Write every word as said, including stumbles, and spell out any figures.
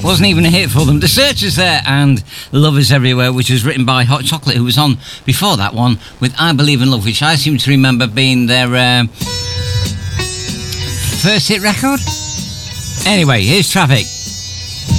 wasn't even a hit for them. The Searchers there, and Love Is Everywhere, which was written by Hot Chocolate, who was on before that one with I Believe in Love, which I seem to remember being their uh, first hit record. Anyway, here's Traffic.